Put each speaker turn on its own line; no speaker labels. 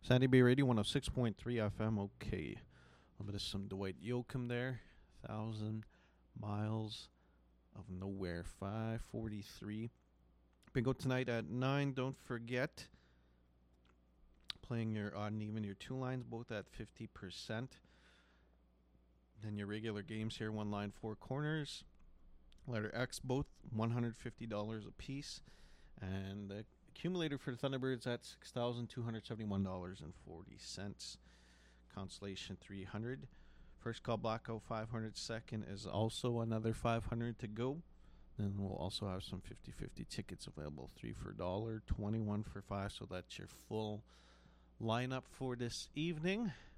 Sandy Bay Radio 106.3 FM. Okay. A little bit of some Dwight Yoakam there. 1,000 Miles of Nowhere. 5:43. Bingo tonight at 9. Don't forget. Playing your odd and even, your two lines, both at 50%. Then your regular games here, one line, four corners. Letter X, both $150 a piece. And the accumulator for the Thunderbirds at $6,271.40. Constellation 300. First call blackout 500. Second is also another 500 to go. Then we'll also have some 50-50 tickets available. 3 for $1, 21 for $5. So that's your full lineup for this evening.